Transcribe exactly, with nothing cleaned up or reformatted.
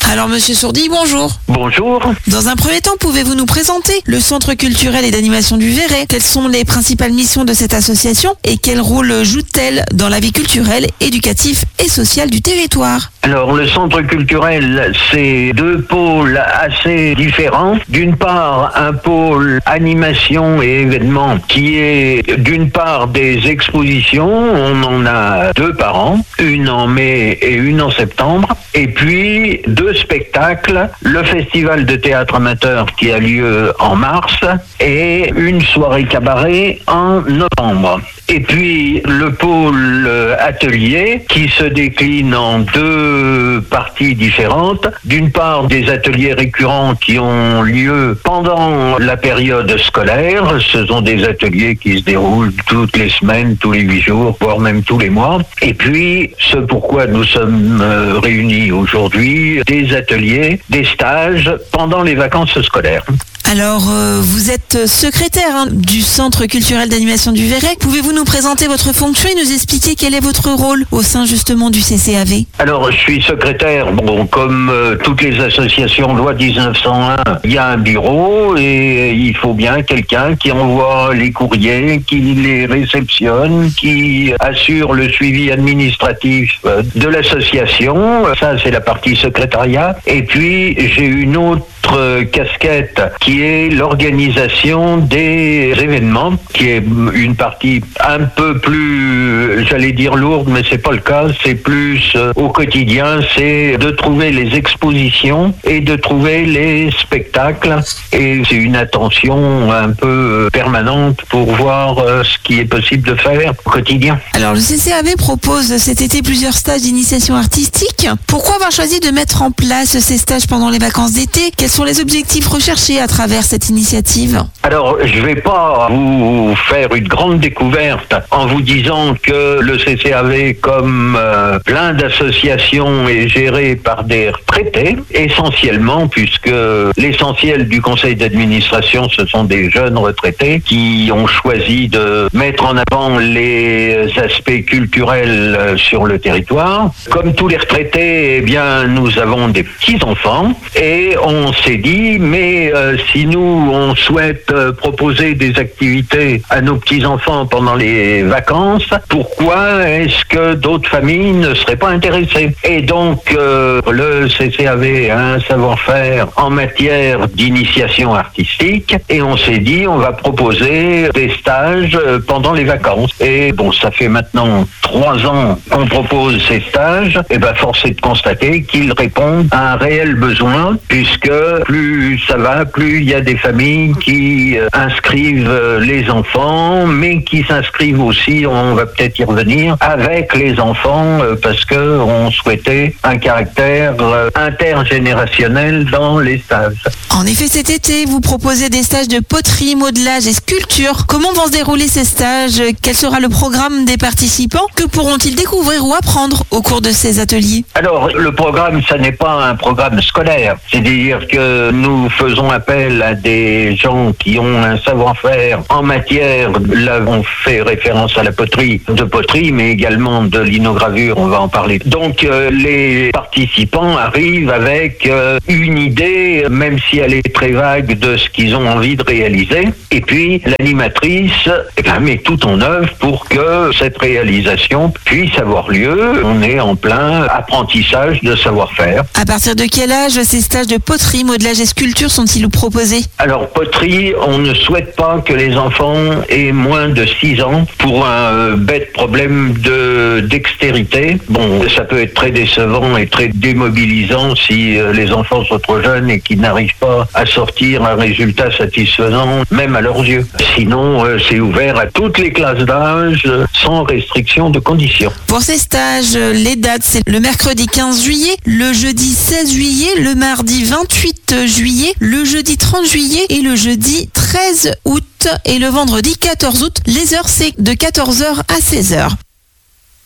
Alors Monsieur Sourdi, bonjour. Bonjour. Dans un premier temps, pouvez-vous nous présenter le Centre culturel et d'animation du Verret? Quelles sont les principales missions de cette association et quel rôle joue-t-elle dans la vie culturelle, éducative et sociale du territoire? Alors le Centre culturel, c'est deux pôles assez différents. D'une part, un pôle animation et événements qui est d'une part des expositions, on en a deux par an, une en mai et une en septembre, et puis deux spectacles, le festival de théâtre amateur qui a lieu en mars et une soirée cabaret en novembre. Et puis le pôle atelier qui se décline en deux parties différentes. D'une part, des ateliers récurrents qui ont lieu pendant la période scolaire. Ce sont des ateliers qui se déroulent toutes les semaines, tous les huit jours, voire même tous les mois. Et puis, ce pourquoi nous sommes réunis aujourd'hui, des ateliers, des stages pendant les vacances scolaires. Alors, euh, vous êtes secrétaire hein, du Centre culturel d'animation du Verret. Pouvez-vous nous présenter votre fonction et nous expliquer quel est votre rôle au sein justement du C C A V? Alors, je suis secrétaire. Bon, comme euh, toutes les associations loi dix-neuf cent un, il y a un bureau et il faut bien quelqu'un qui envoie les courriers, qui les réceptionne, qui assure le suivi administratif euh, de l'association. Ça, c'est la partie secrétariat. Et puis, j'ai une autre casquette qui est l'organisation des événements, qui est une partie un peu plus, j'allais dire lourde, mais c'est pas le cas, c'est plus euh, au quotidien, c'est de trouver les expositions et de trouver les spectacles, et c'est une attention un peu permanente pour voir euh, ce qui est possible de faire au quotidien. Alors le C C A V propose cet été plusieurs stages d'initiation artistique. Pourquoi avoir choisi de mettre en place ces stages pendant les vacances d'été? Quels sont les objectifs recherchés à travers cette initiative? Alors, je vais pas vous faire une grande découverte en vous disant que le C C A V, comme euh, plein d'associations, est géré par des retraités, essentiellement, puisque l'essentiel du conseil d'administration, ce sont des jeunes retraités qui ont choisi de mettre en avant les aspects culturels sur le territoire. Comme tous les retraités, eh bien, nous avons des petits-enfants et on s'est dit, mais euh, si nous, on souhaite euh, proposer des activités à nos petits-enfants pendant les vacances, pourquoi est-ce que d'autres familles ne seraient pas intéressées? Et donc, euh, le C C A V a un savoir-faire en matière d'initiation artistique et on s'est dit, on va proposer des stages euh, pendant les vacances. Et bon, ça fait maintenant trois ans qu'on propose ces stages, et ben force est de constater qu'ils répondent à un réel besoin, puisque plus ça va, plus il y a des familles qui euh, inscrivent euh, les enfants, mais qui s'inscrivent aussi, on va peut-être y revenir, avec les enfants, euh, parce que on souhaitait un caractère euh, intergénérationnel dans les stages. En effet, cet été, vous proposez des stages de poterie, modelage et sculpture. Comment vont se dérouler ces stages? Quel sera le programme des participants? Que pourront-ils découvrir ou apprendre au cours de ces ateliers? Alors, le programme, ça n'est pas un programme scolaire. C'est-à-dire que nous faisons appel à des gens qui ont un savoir-faire en matière, là on fait référence à la poterie, de poterie, mais également de linogravure, on va en parler. Donc, euh, les participants arrivent avec euh, une idée, même si elle est très vague, de ce qu'ils ont envie de réaliser. Et puis, l'animatrice eh ben, met tout en œuvre pour que cette réalisation puisse avoir lieu. On est en plein apprentissage de savoir-faire. À partir de quel âge ces stages de poterie, modelage et sculpture sont-ils proposés? Alors, poterie, on ne souhaite pas que les enfants aient moins de six ans pour un euh, bête problème de dextérité. Bon, ça peut être très décevant et très démobilisant si euh, les enfants sont trop jeunes et qu'ils n'arrivent pas à sortir un résultat satisfaisant, même à leurs yeux. Sinon, euh, c'est ouvert à toutes les classes d'âge, euh, sans restriction de conditions. Pour ces stages, les dates, c'est le mercredi quinze juillet, le jeudi seize juillet, le mardi vingt-huit juillet, le jeudi trente juillet et le jeudi treize août et le vendredi quatorze août. Les heures, c'est de quatorze heures à seize heures.